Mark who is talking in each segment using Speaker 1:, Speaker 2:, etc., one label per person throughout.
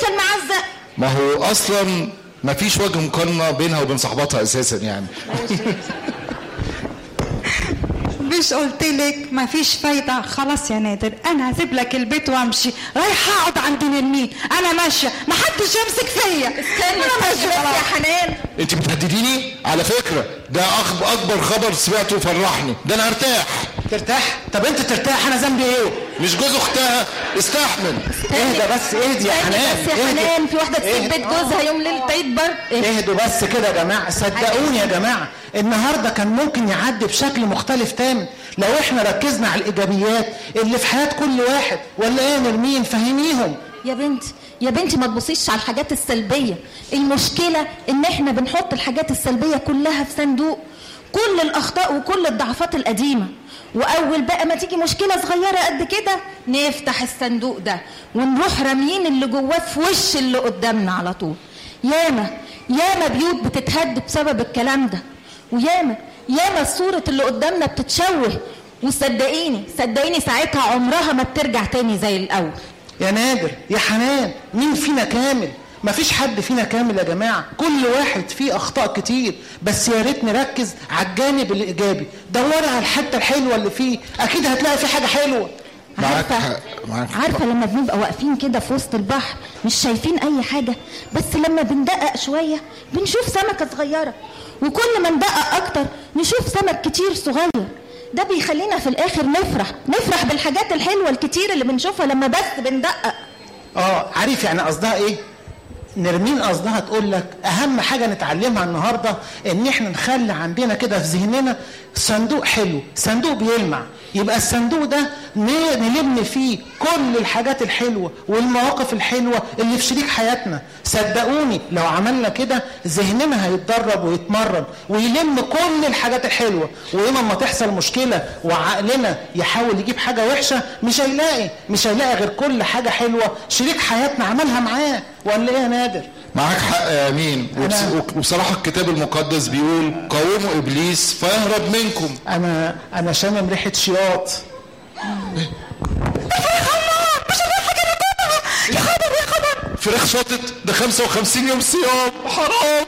Speaker 1: في المعزة.
Speaker 2: ما هو اصلا ما فيش وجه مقارنه بينها وبين صاحباتها اساسا يعني.
Speaker 3: مش قلتلك مفيش فايدة؟ خلاص يا نادر، انا هسيب لك البيت وامشي، رايحة اقعد عند نرمين، انا ماشية، محدش يمسك فيا.
Speaker 1: استني انا ماشية يا حنان.
Speaker 2: انت بتهدديني؟ على فكرة ده اكبر خبر سمعته وفرحني، ده انا هرتاح.
Speaker 4: ترتاح؟ طب انت ترتاح، انا ذنبي ايه؟
Speaker 2: مش جوز اختها، استحمل.
Speaker 4: اهدى بس، اهدي يا حنان.
Speaker 1: بس يا حنان، في واحدة تسيب بيت جوزها يوم ليلة عيد برضه.
Speaker 4: اهدوا بس كده يا جماعة، صدقوني يا جماعة النهاردة كان ممكن يعدي بشكل مختلف تام لو احنا ركزنا على الايجابيات اللي في حياة كل واحد. ولا ايه يا نرمين؟ فهميهم.
Speaker 1: يا بنتي ما تبصيش على الحاجات السلبية. المشكلة ان احنا بنحط الحاجات السلبية كلها في صندوق كل الاخطاء وكل الضعفات القديمة، واول بقى ما تيجي مشكلة صغيرة قد كده نفتح الصندوق ده ونروح راميين اللي جواه في وش اللي قدامنا على طول. ياما بيوت بتتهد بسبب الكلام ده، وياما الصورة اللي قدامنا بتتشوه، وصدقيني ساعتها عمرها ما بترجع تاني زي الاول.
Speaker 4: يا نادر يا حنان، مين فينا كامل؟ مفيش حد فينا كامل يا جماعة، كل واحد فيه أخطاء كتير، بس يا ريت نركز على الجانب الإيجابي. دوري على الحتة الحلوة اللي فيه، أكيد هتلاقي فيه حاجة حلوة.
Speaker 1: عارفة لما بنبقى واقفين كده في وسط البحر مش شايفين أي حاجة، بس لما بندقق شوية بنشوف سمكة صغيرة، وكل ما ندقق أكتر نشوف سمك كتير صغير. ده بيخلينا في الآخر نفرح بالحاجات الحلوة الكتير اللي بنشوفها لما بس بندقق.
Speaker 4: عارف يعني قصدها إيه؟ نرمين قصدها تقول لك اهم حاجة نتعلمها النهاردة ان احنا نخلي عندنا كده في ذهننا صندوق حلو، صندوق بيلمع. يبقى الصندوق ده نلم فيه كل الحاجات الحلوة والمواقف الحلوة اللي في شريك حياتنا. صدقوني لو عملنا كده ذهننا هيتدرب ويتمرن ويلم كل الحاجات الحلوة، ويوم ما تحصل مشكلة وعقلنا يحاول يجيب حاجة وحشة مش هيلاقي غير كل حاجة حلوة شريك حياتنا عملها معاه. ولا ايه يا نادر؟
Speaker 2: معاك حق يا امين. وبصراحه الكتاب المقدس بيقول قاوموا ابليس فيهرب منكم.
Speaker 4: انا شامم ريحه شياط.
Speaker 2: يا خبر فراخ شاطت، ده 55 يوم صيام، حرام.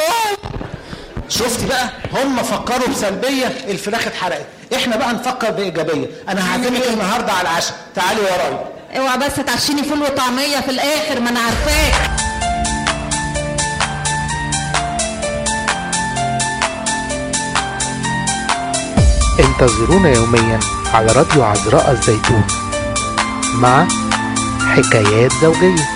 Speaker 4: شفتي بقى، هم فكروا بسلبيه الفراخ اتحرقت، احنا بقى نفكر بايجابيه. انا هعزمك النهارده على العشاء، تعالي ورايا.
Speaker 1: اوعى بس تعشيني فول وطعميه في الاخر، ما انا عارفاك.
Speaker 5: انتظرونا يوميا على راديو عذراء الزيتون مع حكايات زوجية.